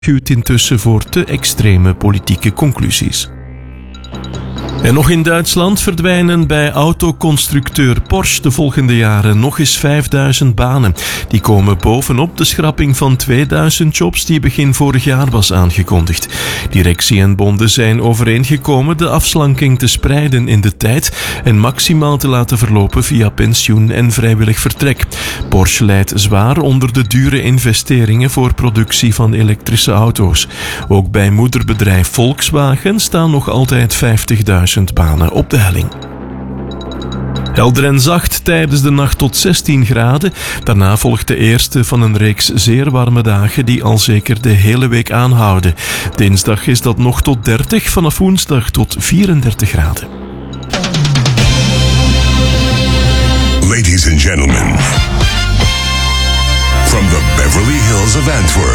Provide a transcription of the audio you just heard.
waarschuwt intussen voor te extreme politieke conclusies. En nog in Duitsland verdwijnen bij autoconstructeur Porsche de volgende jaren nog eens 5000 banen. Die komen bovenop de schrapping van 2000 jobs die begin vorig jaar was aangekondigd. Directie en bonden zijn overeengekomen de afslanking te spreiden in de tijd en maximaal te laten verlopen via pensioen en vrijwillig vertrek. Porsche lijdt zwaar onder de dure investeringen voor productie van elektrische auto's. Ook bij moederbedrijf Volkswagen staan nog altijd 50.000 banen op de helling. Helder en zacht tijdens de nacht tot 16 graden. Daarna volgt de eerste van een reeks zeer warme dagen die al zeker de hele week aanhouden. Dinsdag is dat nog tot 30, vanaf woensdag tot 34 graden. Ladies and gentlemen, from the Beverly Hills of Antwerp,